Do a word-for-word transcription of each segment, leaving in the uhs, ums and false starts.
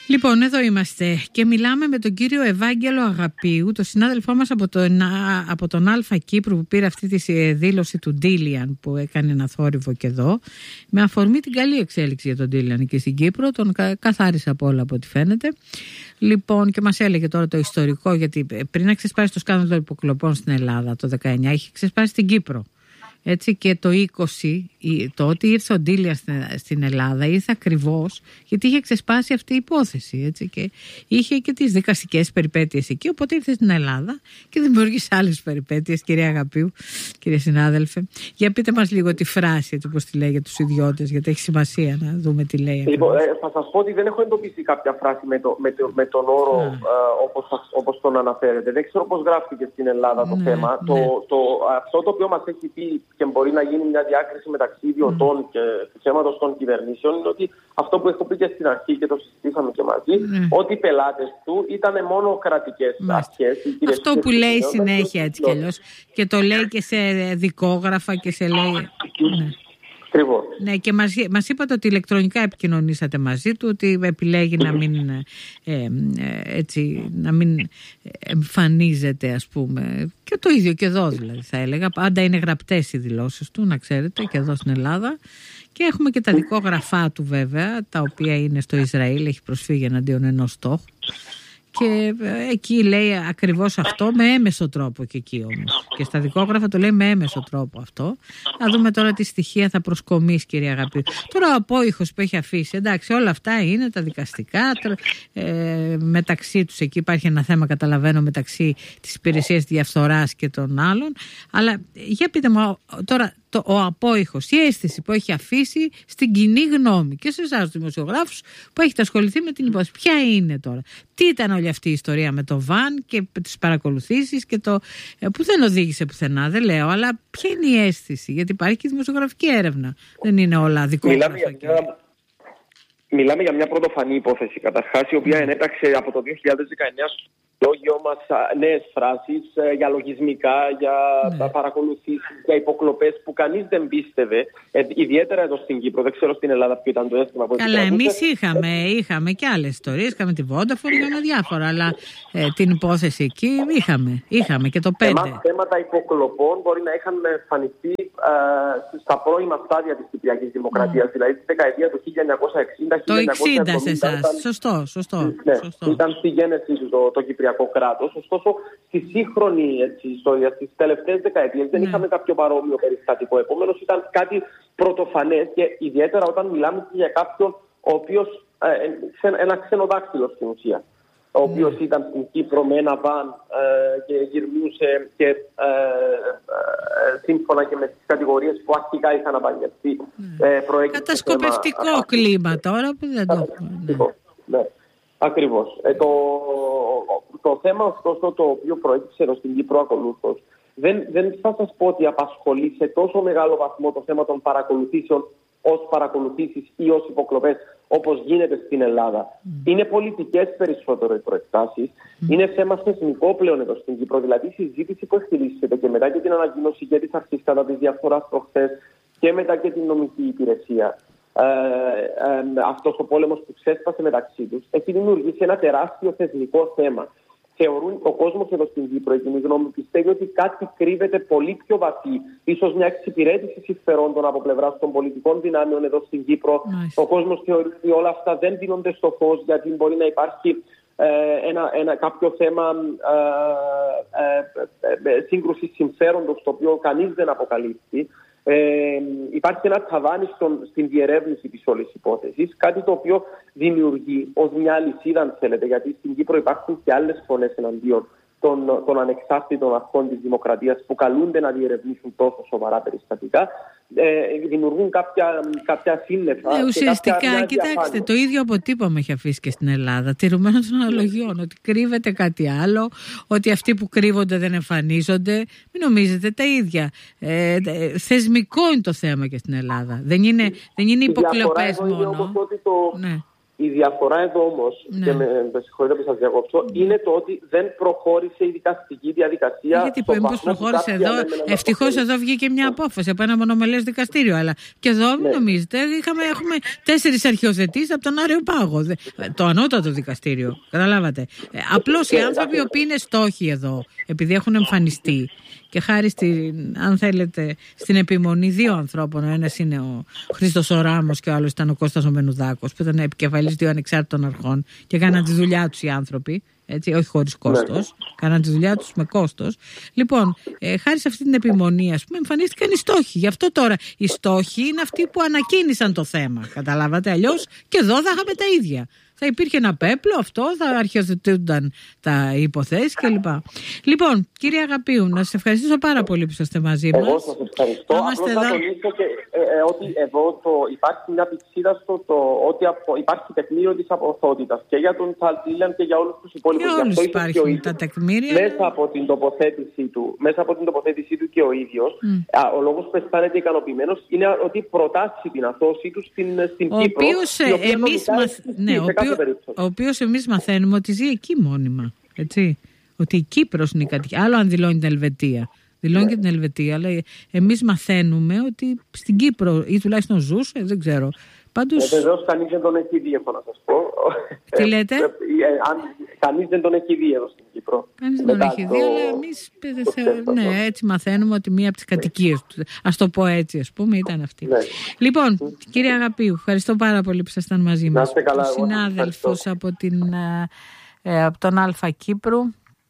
Λοιπόν, εδώ είμαστε και μιλάμε με τον κύριο Ευάγγελο Αγαπίου, τον συνάδελφό μας από τον, από τον Αλφα Κύπρου, που πήρε αυτή τη δήλωση του Ντίλιαν που έκανε ένα θόρυβο και εδώ, με αφορμή την καλή εξέλιξη για τον Ντίλιαν και στην Κύπρο. Τον καθάρισε από όλα από ό,τι φαίνεται. Λοιπόν, και μας έλεγε τώρα το ιστορικό, γιατί πριν να ξεσπάσει το σκάνδαλο των υποκλοπών στην Ελλάδα το δεκαεννιά, είχε ξεσπάσει στην Κύπρο. Έτσι, και το είκοσι, το ότι ήρθε ο Ντίλιαν στην Ελλάδα ήρθε ακριβώς γιατί είχε ξεσπάσει αυτή η υπόθεση, έτσι, και είχε και τις δικαστικές περιπέτειες εκεί, οπότε ήρθε στην Ελλάδα και δημιούργησε άλλες περιπέτειες. Κυρία Αγαπίου, κύριε συνάδελφε, για πείτε μας λίγο τη φράση, έτσι, όπως τη λέει για τους ιδιώτες, γιατί έχει σημασία να δούμε τι λέει. Λοιπόν, ε, θα σας πω ότι δεν έχω εντοπίσει κάποια φράση με, το, με, το, με τον όρο ε, όπως, όπως τον αναφέρετε. Δεν ξέρω πώς γράφτηκε στην Ελλάδα το ναι, θέμα. Ναι. Το, το, αυτό το οποίο μας έχει πει και μπορεί να γίνει μια διάκριση μεταξύ ιδιωτών mm. και του θέματος των κυβερνήσεων είναι ότι αυτό που έχω πει και στην αρχή και το συζητήσαμε και μαζί, mm. ότι οι πελάτες του ήταν μόνο κρατικές mm. αρχές. Αυτό που λέει συνέχεια έτσι κι αλλιώς, και το λέει και σε δικόγραφα και σε λέει... ναι. Ακριβώς. Ναι, και μας, μας είπατε ότι ηλεκτρονικά επικοινωνήσατε μαζί του, ότι επιλέγει να μην, ε, ε, έτσι, να μην εμφανίζεται, ας πούμε. Και το ίδιο και εδώ, δηλαδή, θα έλεγα. Πάντα είναι γραπτές οι δηλώσεις του, να ξέρετε, και εδώ στην Ελλάδα. Και έχουμε και τα δικόγραφά του, βέβαια, τα οποία είναι στο Ισραήλ, έχει προσφύγει εναντίον ενός στόχου. Και εκεί λέει ακριβώς αυτό με έμεσο τρόπο και εκεί όμως. Και στα δικόγραφα το λέει με έμεσο τρόπο αυτό. Να δούμε τώρα τι στοιχεία θα προσκομίσει, κυρία Αγαπή. Τώρα ο απόϊχος που έχει αφήσει, εντάξει, όλα αυτά είναι τα δικαστικά. Ε, μεταξύ τους εκεί υπάρχει ένα θέμα, καταλαβαίνω, μεταξύ της υπηρεσίας διαφθοράς και των άλλων. Αλλά για πείτε μου τώρα, το, ο απόϊχος, η αίσθηση που έχει αφήσει στην κοινή γνώμη και σε εσάς τους δημοσιογράφους που έχετε ασχοληθεί με την υπόθεση. Ποια είναι τώρα, τι ήταν όλη αυτή η ιστορία με το βαν και τις παρακολουθήσεις και το που δεν οδήγησε πουθενά, δεν λέω, αλλά ποια είναι η αίσθηση, γιατί υπάρχει και δημοσιογραφική έρευνα, δεν είναι όλα δικόγραφα. Μιλάμε για μια, μιλάμε για μια πρωτοφανή υπόθεση καταρχάς, η οποία ενέταξε από το δύο χιλιάδες δεκαεννιά λόγιο μας νέες φράσεις για λογισμικά, για ναι. παρακολουθήσεις, για υποκλοπές που κανείς δεν πίστευε, ε, ιδιαίτερα εδώ στην Κύπρο. Δεν ξέρω στην Ελλάδα ποιο ήταν το αίσθημα που καλά, εμείς είχαμε, είχαμε και άλλες ιστορίες, είχαμε τη Vodafone, είχαμε διάφορα, αλλά ε, την υπόθεση εκεί είχαμε, είχαμε και το πέντε. Εμάς θέματα υποκλοπών μπορεί να είχαν εμφανιστεί ε, στα πρώιμα στάδια της Κυπριακής Δημοκρατίας, mm. δηλαδή τη δεκαετία του χίλια εννιακόσια εξήντα. Το εξήντα σε εσάς, ήταν... σωστό, σωστό, ναι, σωστό. Ήταν στη γέννηση του το, το Κυπριακό κράτος. Ωστόσο, στη σύγχρονη έτσι, ιστορία, στις τελευταίες δεκαετίες, ναι. δεν είχαμε κάποιο παρόμοιο περιστατικό. Επομένως, ήταν κάτι πρωτοφανές και ιδιαίτερα όταν μιλάμε για κάποιον ο οποίος, ε, ένα ξενοδάκτυλο στην ουσία, ο οποίος mm. ήταν στην Κύπρο με ένα βαν ε, και γυρνούσε και ε, ε, σύμφωνα και με τις κατηγορίες που αρχικά είχαν απαγγελθεί. Mm. Ε, Κατασκοπευτικό θέμα, κλίμα τώρα που δεν το έχω. Ναι. Ακριβώς. Ε, το, το θέμα ωστόσο το οποίο προέκυψε εδώ στην Κύπρο ακολούθως δεν, δεν θα σας πω ότι απασχολεί σε τόσο μεγάλο βαθμό το θέμα των παρακολουθήσεων ως παρακολουθήσεις ή ως υποκλοπές όπως γίνεται στην Ελλάδα. Mm. Είναι πολιτικές περισσότερο οι προεκτάσεις. Mm. Είναι θέμα θεσμικό πλέον εδώ στην Κύπρο. Δηλαδή η συζήτηση που εκτελήσεται και μετά και την ανακοίνωση και της αρχής κατά της διαφθοράς προχθές και μετά και την νομική υπηρεσία. Ε, ε, αυτός ο πόλεμος που ξέσπασε μεταξύ τους έχει δημιουργήσει ένα τεράστιο θεσμικό θέμα. Θεωρούν ο κόσμος εδώ στην Κύπρο, η κοινή γνώμη πιστεύει ότι κάτι κρύβεται πολύ πιο βαθύ, ίσως μια εξυπηρέτηση συμφερόντων από πλευράς των πολιτικών δυνάμεων εδώ στην Κύπρο. Nice. Ο κόσμος θεωρεί ότι όλα αυτά δεν δίνονται στο φως, γιατί μπορεί να υπάρχει ε, ένα, ένα, κάποιο θέμα ε, ε, ε, σύγκρουσης συμφέροντος, το οποίο κανείς δεν αποκαλύπτει. Ε, υπάρχει ένα ταβάνι στον, στην διερεύνηση της όλης υπόθεσης, κάτι το οποίο δημιουργεί ως μια αλυσίδα, αν θέλετε, γιατί στην Κύπρο υπάρχουν και άλλες φωνές εναντίον των, των ανεξάρτητων αρχών της δημοκρατίας που καλούνται να διερευνήσουν τόσο σοβαρά περιστατικά, ε, δημιουργούν κάποια, κάποια σύννεφα. Ναι, ουσιαστικά, κάποια, κοιτάξτε, διαφάνεια. Το ίδιο αποτύπωμα έχει αφήσει και στην Ελλάδα, τηρουμένο των αναλογιών, ότι κρύβεται κάτι άλλο, ότι αυτοί που κρύβονται δεν εμφανίζονται. Μην νομίζετε τα ίδια. Ε, θεσμικό είναι το θέμα και στην Ελλάδα. Δεν είναι, δεν είναι υποκλοπές μόνο. Είναι όμως ότι το... ναι. Η διαφορά εδώ όμως, ναι. και με, με συγχωρείτε που σας διακόψω, ναι. είναι το ότι δεν προχώρησε η δικαστική διαδικασία. Γιατί πώς προχώρησε εδώ, ευτυχώς εδώ βγήκε μια απόφαση από ένα μονομελές δικαστήριο. Αλλά και εδώ, μην ναι. νομίζετε, είχαμε, έχουμε τέσσερις αρχιοθετήσεις από τον Άρεο Πάγο. Το ανώτατο δικαστήριο. Καταλάβατε. Ε, απλώς οι άνθρωποι οι οποίοι είναι στόχοι εδώ, επειδή έχουν εμφανιστεί. Και χάρη στην, αν θέλετε, στην επιμονή δύο ανθρώπων, ο ένας είναι ο Χρήστος ο Ράμος και ο άλλος ήταν ο Κώστας ο Μενουδάκος, που ήταν επικεφαλής δύο ανεξάρτητων αρχών και έκαναν τη δουλειά τους οι άνθρωποι, έτσι, όχι χωρίς κόστος, κάναν τη δουλειά τους με κόστος. Λοιπόν, ε, χάρη σε αυτή την επιμονή, ας πούμε, εμφανίστηκαν οι στόχοι. Γι' αυτό τώρα οι στόχοι είναι αυτοί που ανακοίνησαν το θέμα. Καταλάβατε, αλλιώς και εδώ θα είχαμε τα ίδια. Θα υπήρχε ένα πέπλο, αυτό, θα αρχιοθετούνταν τα υποθέσεις κλπ. Λοιπόν, κύριε Αγαπίου, να σας ευχαριστήσω πάρα πολύ που είστε μαζί μας. Εγώ σας ευχαριστώ. Απλώς θα τονίσω και ε, ε, ότι εδώ το, υπάρχει μια πηξίδα στο το, ότι απο, υπάρχει τεκμήριο της απορθότητας και για τον Τσαλτίλαν και για όλους τους υπόλοιπους. Για όλους υπάρχουν τα τεκμήρια. Μέσα από την τοποθέτησή του, μέσα από την τοποθέτησή του και ο ίδιος, mm. α, ο λόγος που αισθάνεται ικανοποιημένος είναι ότι προτάσει την αθώση του στην, στην ο Κύπρο. Οποίος, ε, εμείς μαθ... ναι, ο, οποίο, ο οποίος εμείς μαθαίνουμε ότι ζει εκεί μόνιμα. Έτσι. Ότι η Κύπρος είναι η κατοικία. Άλλο αν δηλώνει την Ελβετία. Δηλώνει ναι. και την Ελβετία, αλλά εμείς μαθαίνουμε ότι στην Κύπρο ή τουλάχιστον ζούσε, δεν ξέρω. Πάντως... Ε, βεβαίως κανείς δεν τον έχει δει, έχω να σας πω. Τι λέτε? Ε, ε, αν, κανείς δεν τον έχει δει εδώ στην Κύπρο. Κανείς δεν τον έχει το... δει, αλλά εμείς το ναι, έτσι μαθαίνουμε ότι μία από τις κατοικίες του, ας το πω έτσι, ας πούμε, ήταν αυτή. Ναι. Λοιπόν, mm. κύριε Αγαπίου, ευχαριστώ πάρα πολύ που ήσασταν μαζί μας. Να είστε καλά, ο συνάδελφος από, την, ε, από τον Αλφα Κύπρου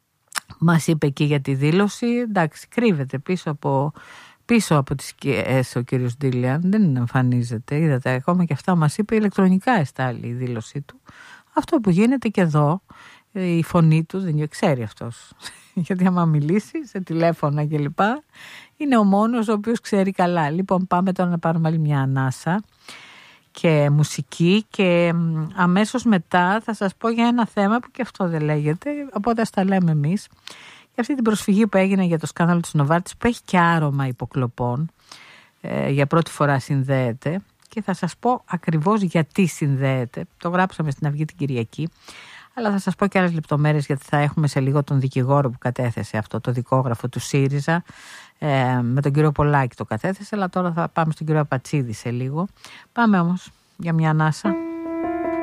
μας είπε εκεί για τη δήλωση. Εντάξει, κρύβεται πίσω από... Πίσω από τις σκιές ο κύριος Ντίλιαν, δεν εμφανίζεται. Είδατε, ακόμα και αυτά μας είπε, ηλεκτρονικά εστάλει η δήλωσή του. Αυτό που γίνεται και εδώ, η φωνή του δεν ξέρει αυτός. Γιατί άμα μιλήσει σε τηλέφωνα κλπ, είναι ο μόνος ο οποίος ξέρει καλά. Λοιπόν, πάμε τώρα να πάρουμε άλλη μια ανάσα και μουσική και αμέσως μετά θα σας πω για ένα θέμα που και αυτό δεν λέγεται, οπότε ας τα λέμε εμείς. Για αυτή την προσφυγή που έγινε για το σκάνδαλο της Νοβάρτης, που έχει και άρωμα υποκλοπών, ε, για πρώτη φορά συνδέεται και θα σας πω ακριβώς γιατί συνδέεται. Το γράψαμε στην Αυγή την Κυριακή, αλλά θα σας πω και άλλες λεπτομέρειες, γιατί θα έχουμε σε λίγο τον δικηγόρο που κατέθεσε αυτό το δικόγραφο του ΣΥΡΙΖΑ, ε, με τον κύριο Πολάκη το κατέθεσε, αλλά τώρα θα πάμε στον κύριο Απατσίδη σε λίγο. Πάμε όμως για μια ανάσα.